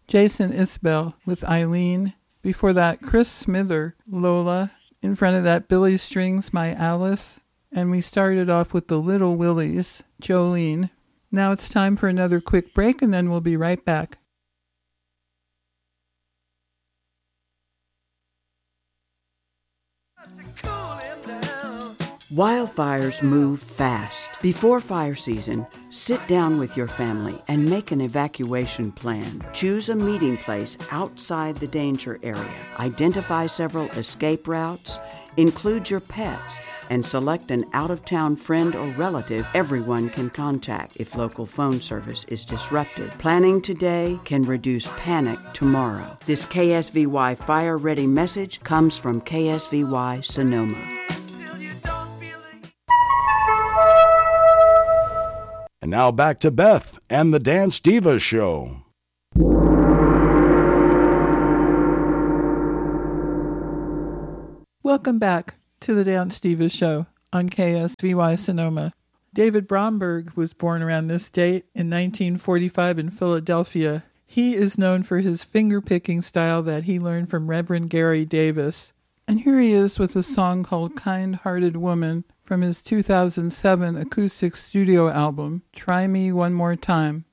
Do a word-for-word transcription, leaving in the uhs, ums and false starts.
Jason Isbell with Eileen. Before that, Chris Smither, Lola. In front of that, Billy Strings, My Alice. And we started off with the Little Willies, Jolene. Now it's time for another quick break, and then we'll be right back. Wildfires move fast. Before fire season, sit down with your family and make an evacuation plan. Choose a meeting place outside the danger area. Identify several escape routes. Include your pets and select an out-of-town friend or relative everyone can contact if local phone service is disrupted. Planning today can reduce panic tomorrow. This K S V Y Fire Ready message comes from K S V Y Sonoma. And now back to Beth and the Dance Divas Show. Welcome back to the Dance Divas Show on K S V Y Sonoma. David Bromberg was born around this date in nineteen forty-five in Philadelphia. He is known for his finger-picking style that he learned from Reverend Gary Davis. And here he is with a song called Kind-Hearted Woman from his two thousand seven acoustic studio album, Try Me One More Time.